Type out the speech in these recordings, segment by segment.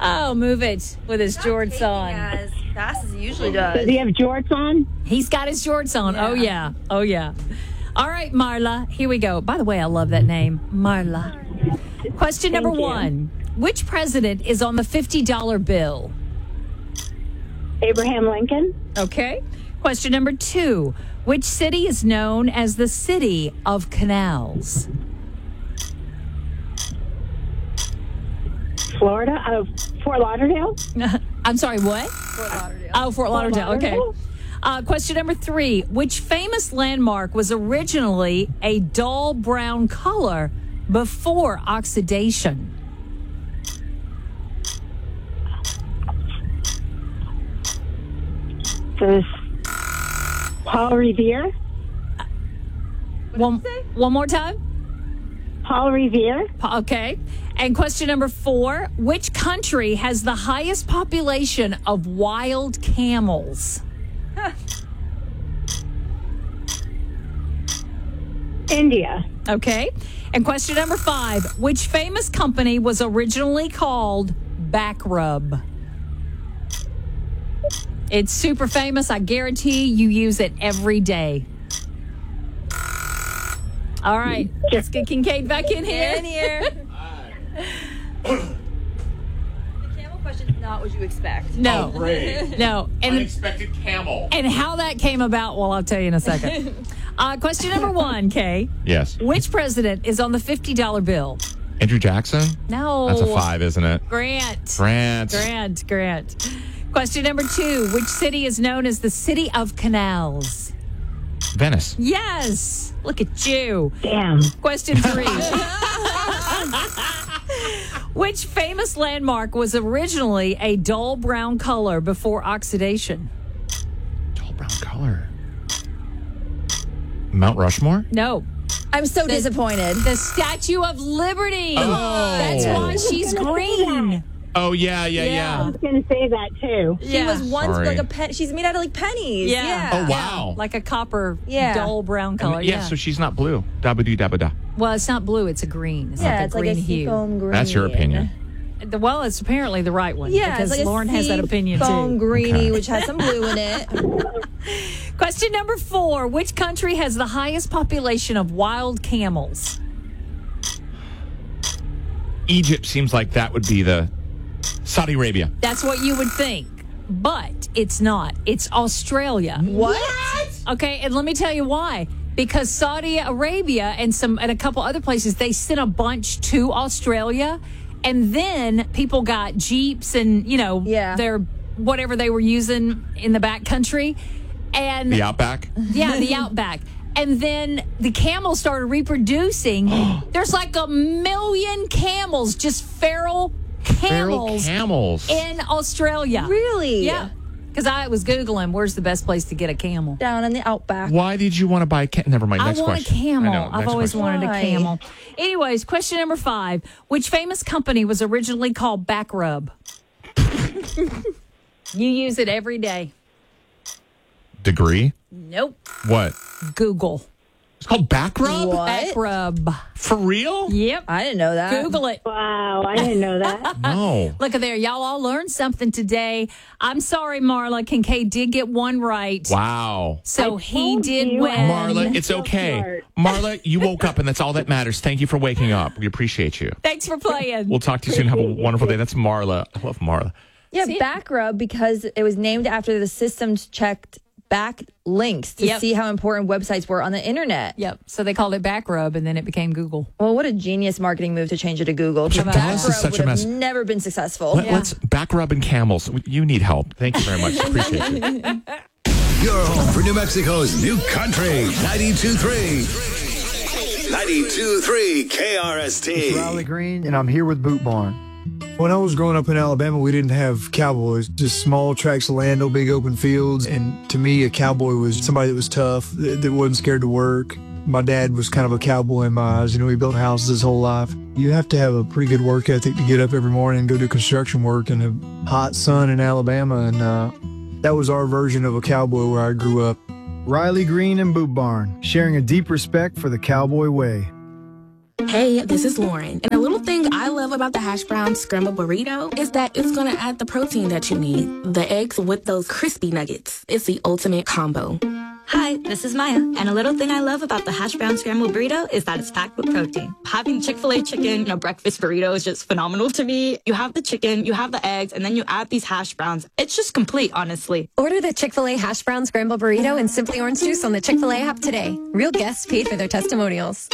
Oh, move it with his jorts on. As fast as he usually Does does. he have jorts on? He's got his jorts on. Yeah. Oh, yeah. Oh, yeah. All right, Marla, here we go. By the way, I love that name, Marla. Question number Thank you. 1. Which president is on the $50 bill? Abraham Lincoln? Okay. Question number 2. Which city is known as the City of Canals? Florida? Fort Lauderdale? I'm sorry, what? Fort Lauderdale. Oh, Fort Lauderdale. Okay. Lauderdale? Question number 3. Which famous landmark was originally a dull brown color before oxidation? This Paul Revere? One more time? Paul Revere? Okay. And question number 4. Which country has the highest population of wild camels? India. Okay. And question number 5. Which famous company was originally called Back Rub? It's super famous. I guarantee you use it every day. All right. Let's get Kincaid back in here. In here. The camel question is not what you expect. No. Great. No. Unexpected camel. And how that came about, well, I'll tell you in a second. Question number 1, Kay. Yes. Which president is on the $50 bill? Andrew Jackson? No. That's a 5, isn't it? Grant. France. Question number 2. Which city is known as the City of Canals? Venice. Yes. Look at you. Damn. Question 3. Which famous landmark was originally a dull brown color before oxidation? Dull brown color. Mount Rushmore? No. I'm so disappointed. The Statue of Liberty. Oh. That's why she's green. Oh, yeah. I was going to say that too. She was once Sorry. like a pen. She's made out of like pennies. Yeah. Oh, wow. Like a copper, Yeah. dull brown color. Yeah, so she's not blue. Dabba-doo-dabba-da. Well, it's not blue, it's a green. It's Yeah, like it's a like green a hue. seafoam green. That's your opinion. Well, it's apparently the right one. Yeah, because it's like Lauren a has that opinion seafoam too. greeny, Okay. which has some blue in it. Question number 4. Which country has the highest population of wild camels? Egypt seems like that would be the Saudi Arabia. That's what you would think. But it's not. It's Australia. What? Okay, and let me tell you why. Because Saudi Arabia and a couple other places, they sent a bunch to Australia, and then people got Jeeps and their whatever they were using in the back country, and The Outback? the outback. And then the camels started reproducing. There's like 1 million camels, just feral camels, Camels. in Australia. Really? Yeah. Because I was Googling where's the best place to get a camel. Down in the outback. Why did you want to buy a camel? Never mind. Next I want question. a camel. I know. I've Next always question. wanted a Why? camel. Anyways, question number 5. Which famous company was originally called Back Rub? You use it every day. Degree? Nope. What? Google. It's called back rub? What? Back Rub. For real? Yep. I didn't know that. Google it. Wow, I didn't know that. No. Look at there. Y'all all learned something today. I'm sorry, Marla. Kincaid did get one right. Wow. So I he told did you. win. Marla, it's so okay. smart. Marla, you woke up and that's all that matters. Thank you for waking up. We appreciate you. Thanks for playing. We'll talk to you soon. Have a wonderful day. That's Marla. I love Marla. Yeah, back rub because it was named after the systems checked back links to Yep. see how important websites were on the internet. Yep. So they called it Back Rub, and then it became Google. Well, what a genius marketing move to change it to Google. Because Dallas is such a mess. Never been successful. Let's back rub and camels. You need help. Thank you very much. Appreciate you. Your home for New Mexico's new country. 92.3. 92.3 KRST. Riley Green, and I'm here with Boot Barn. When I was growing up in Alabama, we didn't have cowboys, just small tracts of land, no big open fields. And to me, a cowboy was somebody that was tough, that wasn't scared to work. My dad was kind of a cowboy in my eyes. He built houses his whole life. You have to have a pretty good work ethic to get up every morning and go do construction work in a hot sun in Alabama. And that was our version of a cowboy where I grew up. Riley Green and Boot Barn, sharing a deep respect for the cowboy way. Hey, this is Lauren, and a little thing I love love about the hash brown scrambled burrito is that it's going to add the protein that you need. The eggs with those crispy nuggets. It's the ultimate combo. Hi, this is Maya, and a little thing I love about the hash brown scrambled burrito is that it's packed with protein. Having Chick-fil-A chicken in a breakfast burrito is just phenomenal to me. You have the chicken, you have the eggs, and then you add these hash browns. It's just complete, honestly. Order the Chick-fil-A hash brown scrambled burrito and Simply Orange Juice on the Chick-fil-A app today. Real guests paid for their testimonials.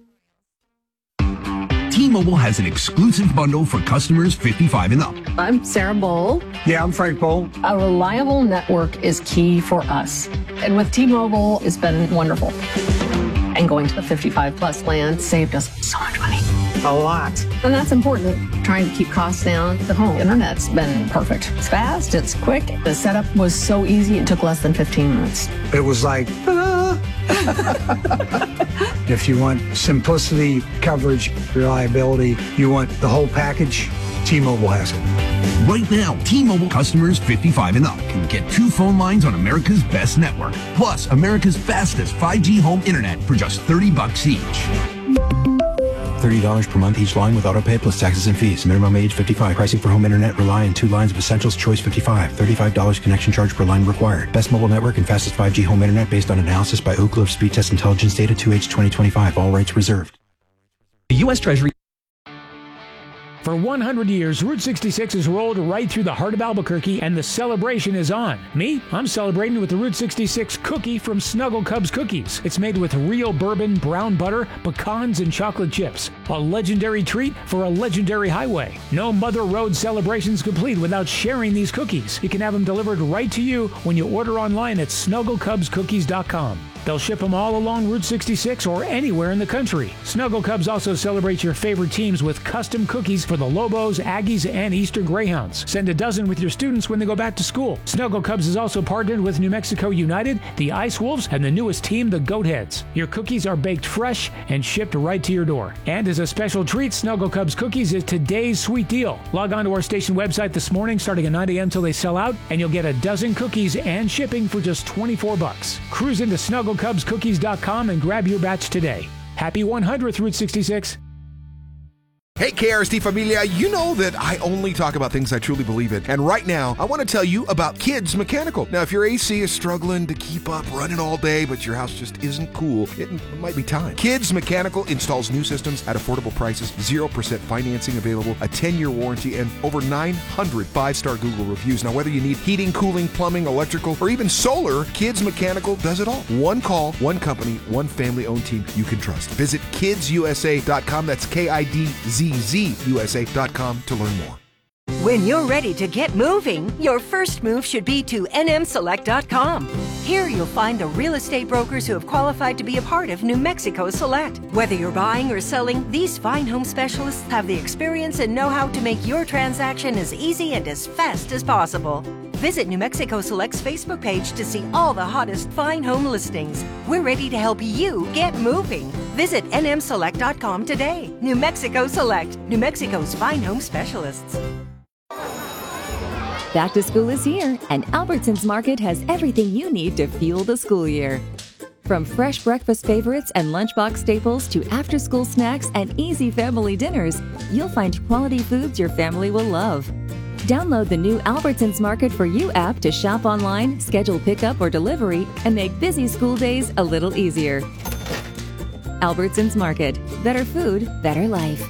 T-Mobile has an exclusive bundle for customers 55 and up. I'm Sarah Bowl. Yeah, I'm Frank Bowl. A reliable network is key for us. And with T-Mobile, it's been wonderful. And going to the 55 plus plan saved us so much money. A lot. And that's important. Trying to keep costs down. The home internet's been perfect. It's fast, it's quick. The setup was so easy, it took less than 15 minutes. It was like, If you want simplicity, coverage, reliability, you want the whole package, T-Mobile has it. Right now, T-Mobile customers 55 and up can get 2 phone lines on America's best network, plus America's fastest 5G home internet for just $30 each. $30 per month each line with autopay plus taxes and fees. Minimum age 55. Pricing for home internet rely on 2 lines of Essentials Choice 55. $35 connection charge per line required. Best mobile network and fastest 5G home internet based on analysis by Ookla of Speed Test Intelligence data 2H 2025. All rights reserved. The U.S. Treasury. For 100 years, Route 66 has rolled right through the heart of Albuquerque, and the celebration is on. Me? I'm celebrating with the Route 66 cookie from Snuggle Cubs Cookies. It's made with real bourbon, brown butter, pecans, and chocolate chips. A legendary treat for a legendary highway. No Mother Road celebrations complete without sharing these cookies. You can have them delivered right to you when you order online at snugglecubscookies.com. They'll ship them all along Route 66 or anywhere in the country. Snuggle Cubs also celebrates your favorite teams with custom cookies for the Lobos, Aggies, and Eastern Greyhounds. Send a dozen with your students when they go back to school. Snuggle Cubs is also partnered with New Mexico United, the Ice Wolves, and the newest team, the Goatheads. Your cookies are baked fresh and shipped right to your door. And as a special treat, Snuggle Cubs Cookies is today's sweet deal. Log on to our station website this morning starting at 9 a.m. till they sell out, and you'll get a dozen cookies and shipping for just $24. Cruise into SnuggleCubsCookies.com and grab your batch today. Happy 100th Route 66. Hey, KRST Familia, you know that I only talk about things I truly believe in. And right now, I want to tell you about Kids Mechanical. Now, if your AC is struggling to keep up running all day, but your house just isn't cool, it might be time. Kids Mechanical installs new systems at affordable prices, 0% financing available, a 10-year warranty, and over 900 5-star Google reviews. Now, whether you need heating, cooling, plumbing, electrical, or even solar, Kids Mechanical does it all. One call, one company, one family-owned team you can trust. Visit kidsusa.com. That's KIDZUSA.com to learn more. When you're ready to get moving, your first move should be to nmselect.com. Here you'll find the real estate brokers who have qualified to be a part of New Mexico Select. Whether you're buying or selling, these fine home specialists have the experience and know-how to make your transaction as easy and as fast as possible. Visit New Mexico Select's Facebook page to see all the hottest fine home listings. We're ready to help you get moving. Visit nmselect.com today. New Mexico Select, New Mexico's fine home specialists. Back to school is here, and Albertsons Market has everything you need to fuel the school year. From fresh breakfast favorites and lunchbox staples to after-school snacks and easy family dinners, you'll find quality foods your family will love. Download the new Albertsons Market for You app to shop online, schedule pickup or delivery, and make busy school days a little easier. Albertsons Market. Better food, better life.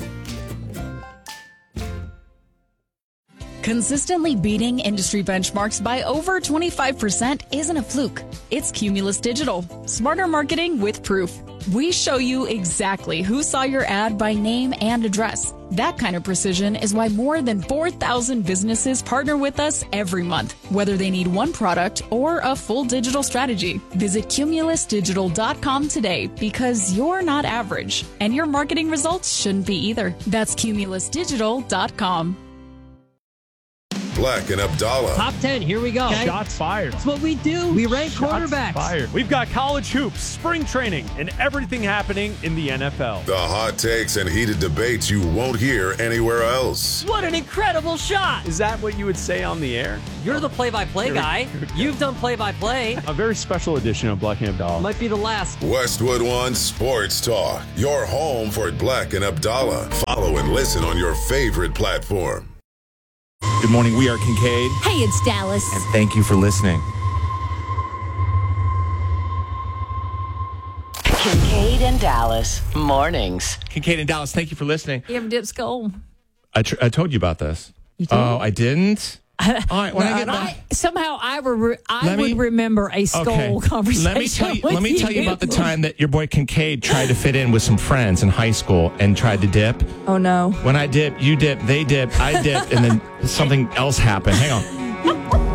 Consistently beating industry benchmarks by over 25% isn't a fluke. It's Cumulus Digital. Smarter marketing with proof. We show you exactly who saw your ad by name and address. That kind of precision is why more than 4,000 businesses partner with us every month, whether they need one product or a full digital strategy. Visit cumulusdigital.com today because you're not average, and your marketing results shouldn't be either. That's cumulusdigital.com. Black and Abdallah. Top 10, here we go. Okay. Shots fired. That's what we do. We rank quarterbacks. Fired. We've got college hoops, spring training, and everything happening in the NFL. The hot takes and heated debates you won't hear anywhere else. What an incredible shot. Is that what you would say on the air? You're the play-by-play guy. You've done play-by-play. A very special edition of Black and Abdallah. Might be the last. Westwood One Sports Talk. Your home for Black and Abdallah. Follow and listen on your favorite platform. Good morning. We are Kincaid. Hey, it's Dallas. And thank you for listening. Kincaid and Dallas mornings. Kincaid and Dallas, thank you for listening. You ever dip skull? I told you about this. You did? Oh, I didn't? All right, when I get back. Somehow I would remember a skull conversation. Let me tell you about the time that your boy Kincaid tried to fit in with some friends in high school and tried to dip. Oh, no. When I dip, you dip, they dip, I dip, and then something else happened. Hang on.